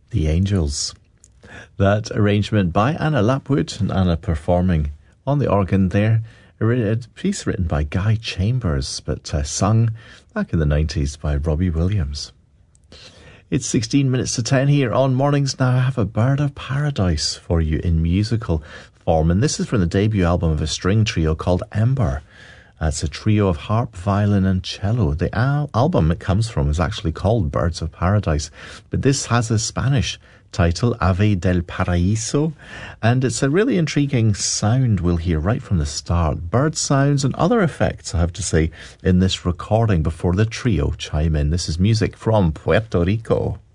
The Angels. That arrangement by Anna Lapwood, and Anna performing on the organ there. A piece written by Guy Chambers, but sung back in the 90s by Robbie Williams. It's 16 minutes to 10 here on Mornings Now. I have a Bird of Paradise for you in musical form, and this is from the debut album of a string trio called Ember. It's a trio of harp, violin and cello. The album it comes from is actually called Birds of Paradise, but this has a Spanish title, Ave del Paraíso, and it's a really intriguing sound we'll hear right from the start. Bird sounds and other effects, I have to say, in this recording before the trio chime in. This is music from Puerto Rico.